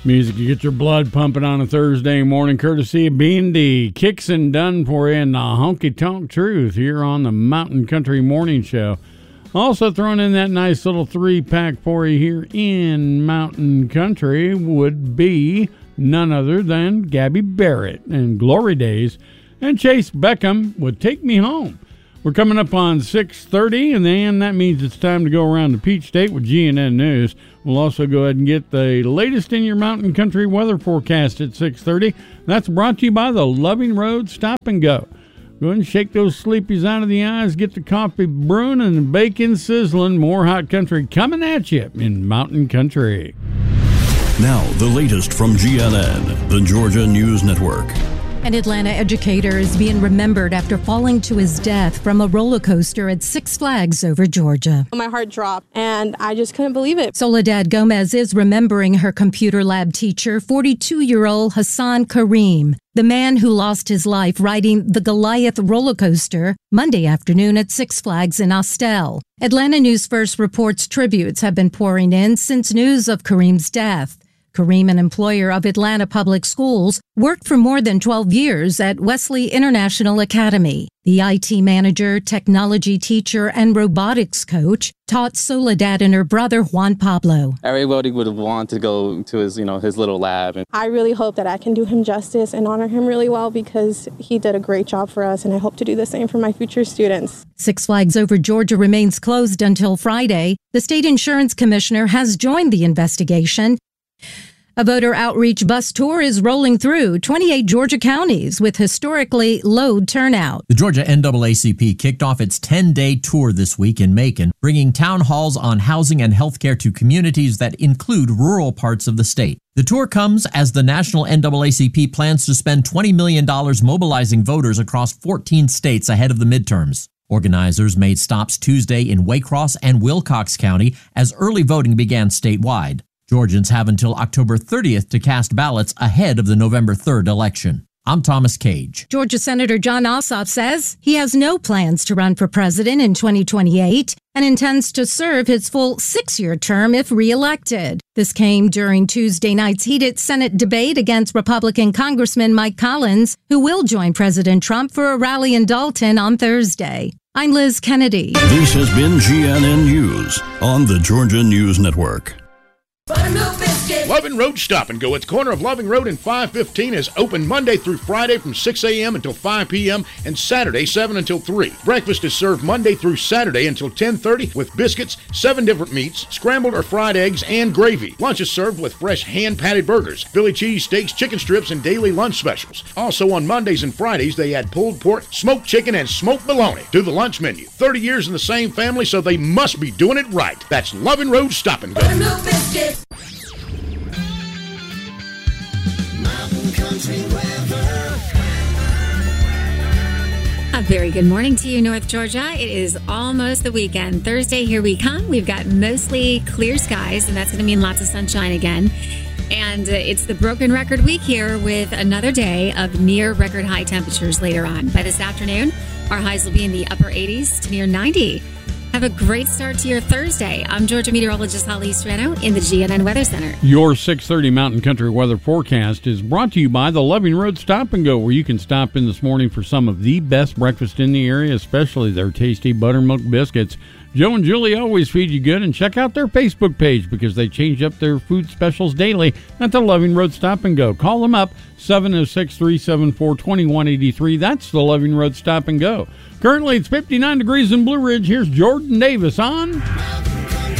Music to get your blood pumping on a Thursday morning, courtesy of B&D. Kicks and done for you in the honky-tonk truth here on the Mountain Country Morning Show. Also throwing in that nice little 3-pack for you here in Mountain Country would be none other than Gabby Barrett and Glory Days, and Chase Beckham would Take Me Home. We're coming up on 6:30, and then that means it's time to go around the Peach State with GNN News. We'll also go ahead and get the latest in your Mountain Country weather forecast at 6:30. That's brought to you by the Loving Road Stop and Go. Go ahead and shake those sleepies out of the eyes, get the coffee brewing and the bacon sizzling. More hot country coming at you in Mountain Country. Now, the latest from GNN, the Georgia News Network. An Atlanta educator is being remembered after falling to his death from a roller coaster at Six Flags over Georgia. My heart dropped, and I just couldn't believe it. Soledad Gomez is remembering her computer lab teacher, 42-year-old Hassan Kareem, the man who lost his life riding the Goliath roller coaster Monday afternoon at Six Flags in Austell. Atlanta News First reports tributes have been pouring in since news of Kareem's death. Kareem, an employer of Atlanta Public Schools, worked for more than 12 years at Wesley International Academy. The IT manager, technology teacher, and robotics coach taught Soledad and her brother, Juan Pablo. Everybody would want to go to his little lab. I really hope that I can do him justice and honor him really well because he did a great job for us, and I hope to do the same for my future students. Six Flags Over Georgia remains closed until Friday. The state insurance commissioner has joined the investigation. A voter outreach bus tour is rolling through 28 Georgia counties with historically low turnout. The Georgia NAACP kicked off its 10-day tour this week in Macon, bringing town halls on housing and healthcare to communities that include rural parts of the state. The tour comes as the national NAACP plans to spend $20 million mobilizing voters across 14 states ahead of the midterms. Organizers made stops Tuesday in Waycross and Wilcox County as early voting began statewide. Georgians have until October 30th to cast ballots ahead of the November 3rd election. I'm Thomas Cage. Georgia Senator Jon Ossoff says he has no plans to run for president in 2028 and intends to serve his full 6-year term if reelected. This came during Tuesday night's heated Senate debate against Republican Congressman Mike Collins, who will join President Trump for a rally in Dalton on Thursday. I'm Liz Kennedy. This has been GNN News on the Georgia News Network. Loving Road Stop and Go at the corner of Loving Road and 515 is open Monday through Friday from 6 a.m. until 5 p.m. and Saturday 7 until 3. Breakfast is served Monday through Saturday until 10:30 with biscuits, 7 different meats, scrambled or fried eggs, and gravy. Lunch is served with fresh hand-patted burgers, Philly cheese steaks, chicken strips, and daily lunch specials. Also on Mondays and Fridays, they add pulled pork, smoked chicken, and smoked bologna to the lunch menu. 30 years in the same family, so they must be doing it right. That's Loving Road Stop and Go. A very good morning to you, North Georgia. It is almost the weekend. Thursday, here we come. We've got mostly clear skies, and that's going to mean lots of sunshine again. And it's the broken record week here with another day of near record high temperatures later on. By this afternoon, our highs will be in the upper 80s to near 90. Have a great start to your Thursday. I'm Georgia meteorologist Holly Strano in the GNN Weather Center. Your 6:30 Mountain Country weather forecast is brought to you by the Loving Road Stop and Go, where you can stop in this morning for some of the best breakfast in the area, especially their tasty buttermilk biscuits. Joe and Julie always feed you good, and check out their Facebook page because they change up their food specials daily at the Loving Road Stop and Go. Call them up, 706-374-2183. That's the Loving Road Stop and Go. Currently, it's 59 degrees in Blue Ridge. Here's Jordan Davis on